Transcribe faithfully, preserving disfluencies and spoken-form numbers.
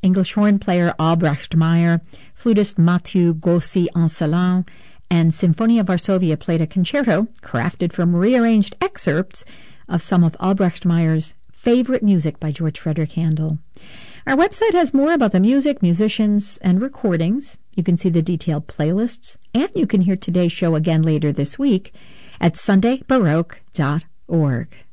English horn player Albrecht Meyer, flutist Mathieu Gaucy-Ancelin, and Symphonia Varsovia played a concerto crafted from rearranged excerpts of some of Albrecht Meyer's favorite music by George Frederick Handel. Our website has more about the music, musicians, and recordings. You can see the detailed playlists, and you can hear today's show again later this week at sunday baroque dot org.